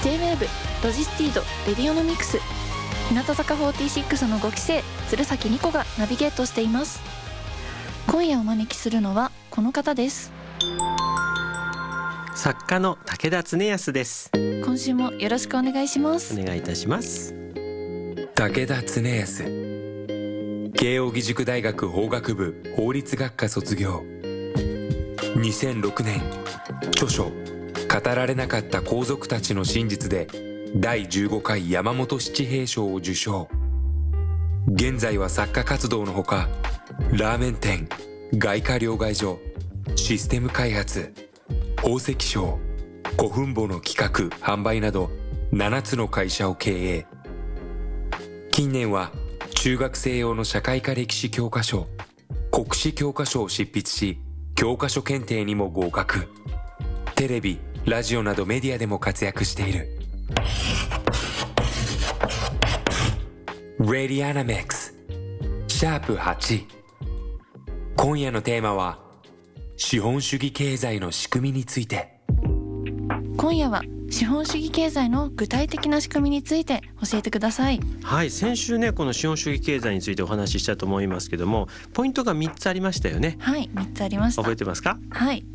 J-WAVE ロジスティードレディオノミクス、日向坂46の5期生鶴崎莉子がナビゲートしています。今夜お招きするのはこの方です。 作家の武田恒康です。 今週もよろしくお願いします。 お願いいたします。 武田恒康、慶應義塾大学法学部法律学科卒業。2006年、著書語られなかった皇族たちの真実で第15回山本七平賞を受賞。現在は作家活動のほか、ラーメン店、外貨両替所、システム開発、宝石商、古墳墓の企画・販売など7つの会社を経営。近年は中学生用の社会科歴史教科書、国史教科書を執筆し、教科書検定にも合格。テレビ、ラジオなどメディアでも活躍している。レディアナミックス#8。今夜のテーマは資本主義経済の仕組みについて。 今夜は資本主義経済の具体的な仕組みについて教えてください。 はい、先週ねこの資本主義経済についてお話ししたと思いますけども、ポイントが3つありましたよね。 はい、3つありました。 覚えてますか？ はい。